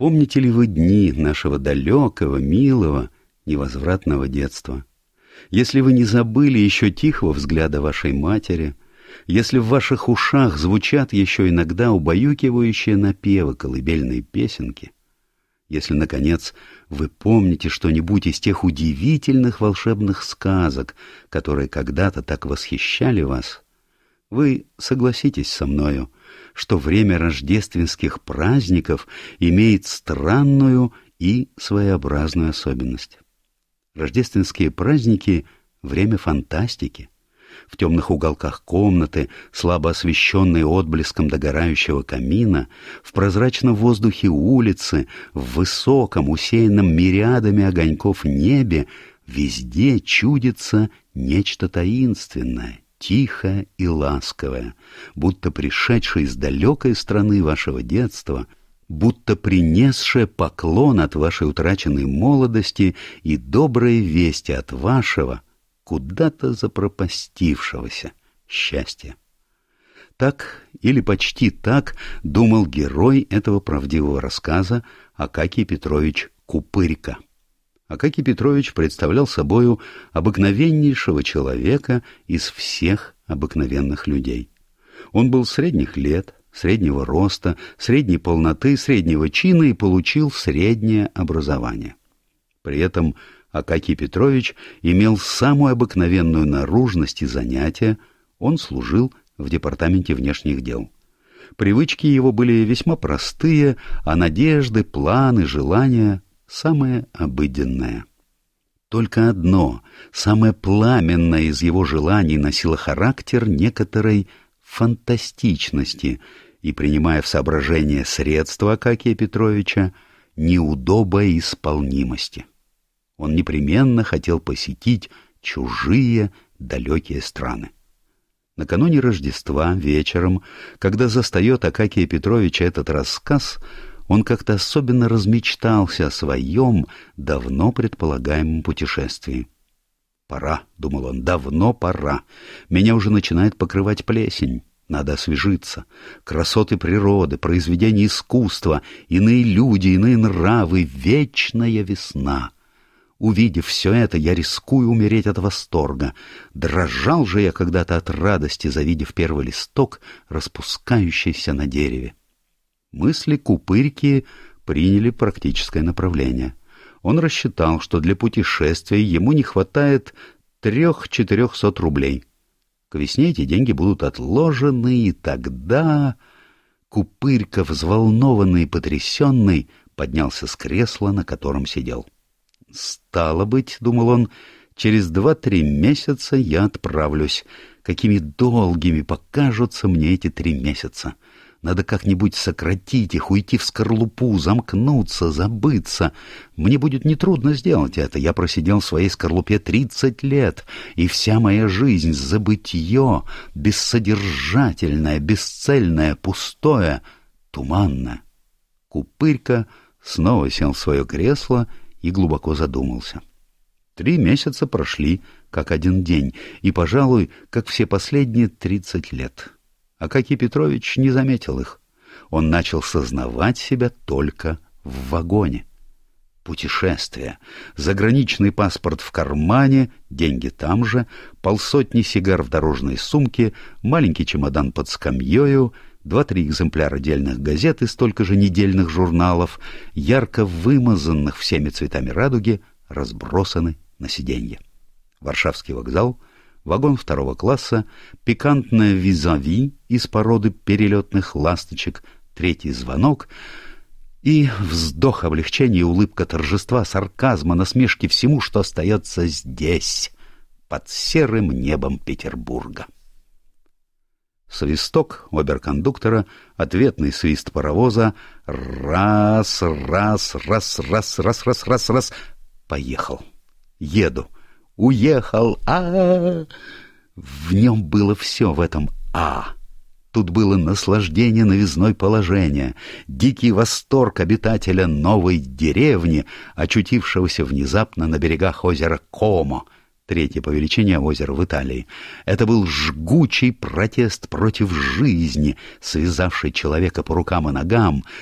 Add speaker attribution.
Speaker 1: Помните ли вы дни нашего далекого, милого, невозвратного детства? Если вы не забыли еще тихого взгляда вашей матери, если в ваших ушах звучат еще иногда убаюкивающие напевы колыбельной песенки, если, наконец, вы помните что-нибудь из тех удивительных волшебных сказок, которые когда-то так восхищали вас, вы согласитесь со мною, что время рождественских праздников имеет странную и своеобразную особенность. Рождественские праздники — время фантастики. В темных уголках комнаты, слабо освещенные отблеском догорающего камина, в прозрачном воздухе улицы, в высоком, усеянном мириадами огоньков небе, везде чудится нечто таинственное, тихое и ласковое, будто пришедшее из далекой страны вашего детства, будто принесшее поклон от вашей утраченной молодости и добрые вести от вашего, куда-то запропастившегося счастья. Так или почти так думал герой этого правдивого рассказа Акакий Петрович Купырька. Акакий Петрович представлял собою обыкновеннейшего человека из всех обыкновенных людей. Он был средних лет, среднего роста, средней полноты, среднего чина и получил среднее образование. При этом Акакий Петрович имел самую обыкновенную наружность и занятия, он служил в департаменте внешних дел. Привычки его были весьма простые, а надежды, планы, желания самое обыденное. Только одно, самое пламенное из его желаний носило характер некоторой фантастичности и, принимая в соображение средства Акакия Петровича, неудобоисполнимости. Он непременно хотел посетить чужие далекие страны. Накануне Рождества вечером, когда застает Акакия Петровича этот рассказ, он как-то особенно размечтался о своем давно предполагаемом путешествии. «Пора», — думал он, — «давно пора. Меня уже начинает покрывать плесень. Надо освежиться. Красоты природы, произведения искусства, иные люди, иные нравы, вечная весна. Увидев все это, я рискую умереть от восторга. Дрожал же я когда-то от радости, завидев первый листок, распускающийся на дереве». Мысли Купырьки приняли практическое направление. Он рассчитал, что для путешествия ему не хватает 300-400 рублей. К весне эти деньги будут отложены, и тогда... Купырька, взволнованный и потрясенный, поднялся с кресла, на котором сидел. «Стало быть, — думал он, — через 2-3 месяца я отправлюсь. Какими долгими покажутся мне эти 3 месяца! Надо как-нибудь сократить их, уйти в скорлупу, замкнуться, забыться. Мне будет нетрудно сделать это. Я просидел в своей скорлупе 30 лет, и вся моя жизнь — забытье, бессодержательное, бесцельное, пустое, туманное». Купырька снова сел в свое кресло и глубоко задумался. 3 месяца прошли, как один день, и, пожалуй, как все последние 30 лет. Акакий Петрович не заметил их. Он начал сознавать себя только в вагоне. Путешествие, заграничный паспорт в кармане, деньги там же, 50 сигар в дорожной сумке, маленький чемодан под скамьёю, 2-3 экземпляра дельных газет и столько же недельных журналов, ярко вымазанных всеми цветами радуги, разбросаны на сиденье. Варшавский вокзал, вагон 2-го класса, пикантное визави из породы перелетных ласточек, 3-й звонок и вздох облегчения и улыбка торжества, сарказма, насмешки всему, что остается здесь, под серым небом Петербурга. Свисток оберкондуктора, ответный свист паровоза. Раз, раз, раз, раз, раз, раз, раз, раз. Поехал. Еду. Уехал. В нем было все в этом Тут было наслаждение новизной положения, дикий восторг обитателя новой деревни, очутившегося внезапно на берегах озера Комо, 3-е по величине озеро в Италии. Это был жгучий протест против жизни, связавший человека по рукам и ногам,